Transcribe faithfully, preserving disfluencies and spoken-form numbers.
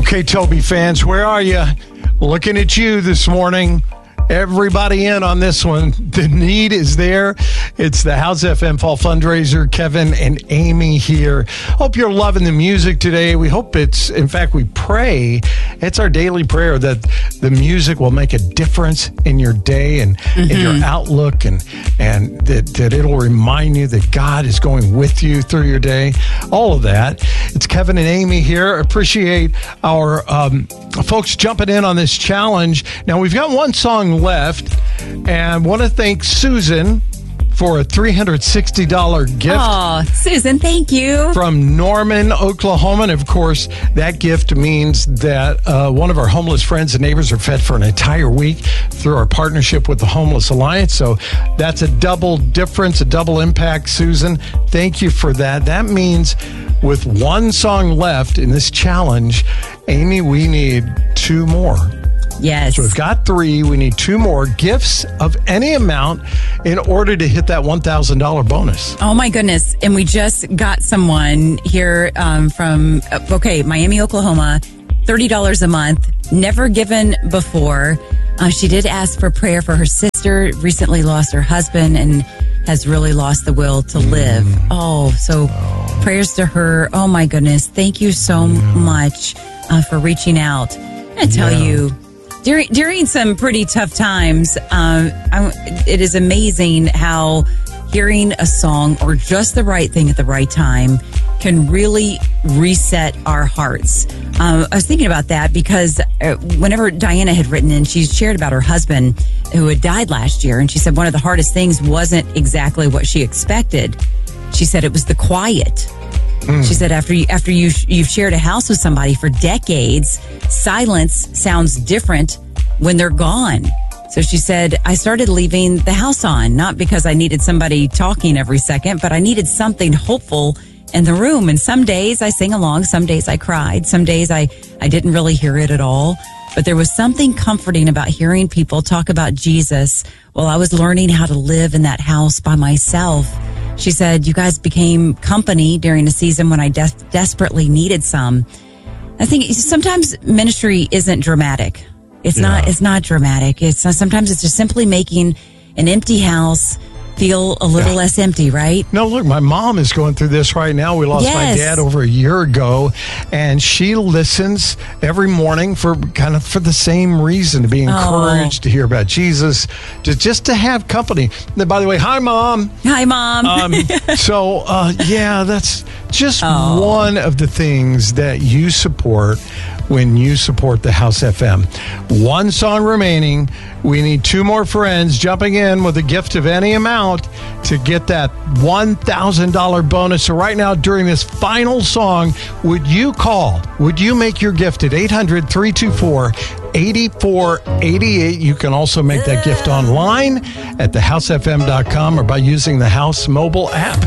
Okay, Toby fans, where are you? Looking at you this morning. Everybody in on this one. The need is there. It's the House F M Fall Fundraiser. Kevin and Amy here. Hope you're loving the music today. We hope it's, in fact, we pray. It's our daily prayer that the music will make a difference in your day and mm-hmm. in your outlook, and and that, that it'll remind you that God is going with you through your day. All of that. It's Kevin and Amy here. Appreciate our um, folks jumping in on this challenge. Now, we've got one song left, and want to thank Susan for a three hundred sixty dollars gift. Oh, Susan, thank you. From Norman, Oklahoma. And of course, that gift means that uh, one of our homeless friends and neighbors are fed for an entire week through our partnership with the Homeless Alliance. So that's a double difference, a double impact, Susan. Thank you for that. That means with one song left in this challenge, Amy, we need two more. Yes. So we've got three. We need two more gifts of any amount in order to hit that one thousand dollars bonus. Oh, my goodness. And we just got someone here um, from, okay, Miami, Oklahoma, thirty dollars a month, never given before. Uh, she did ask for prayer for her sister, recently lost her husband and has really lost the will to live. Mm. Oh, so oh. prayers to her. Oh, my goodness. Thank you so yeah. much uh, for reaching out. I'm going to tell yeah. you. During, during some pretty tough times, um, I, it is amazing how hearing a song or just the right thing at the right time can really reset our hearts. Um, I was thinking about that because uh, whenever Diana had written in, she shared about her husband who had died last year. And she said one of the hardest things wasn't exactly what she expected. She said it was the quiet. She said after you, after you, you've shared a house with somebody for decades, silence sounds different when they're gone. So she said, I started leaving the house on, not because I needed somebody talking every second, but I needed something hopeful in the room. And some days I sang along, some days I cried, some days I, I didn't really hear it at all. But there was something comforting about hearing people talk about Jesus while I was learning how to live in that house by myself. She said, you guys became company during a season when I des- desperately needed some. I think sometimes ministry isn't dramatic. It's yeah. not, it's not dramatic. It's not, sometimes it's just simply making an empty house feel a little yeah. less empty, right? No, look, my mom is going through this right now. We lost yes. my dad over a year ago, and she listens every morning for kind of for the same reason, to be encouraged, oh. to hear about Jesus, to just to have company. And by the way, hi, Mom. Hi, Mom. Um, so, uh, yeah, that's just oh. one of the things that you support when you support the House F M. One song remaining. We need two more friends jumping in with a gift of any amount to get that one thousand dollars bonus. So right now, during this final song, would you call? Would you make your gift at eight hundred, three two four, eight four eight eight? You can also make that gift online at the house f m dot com or by using the House mobile app.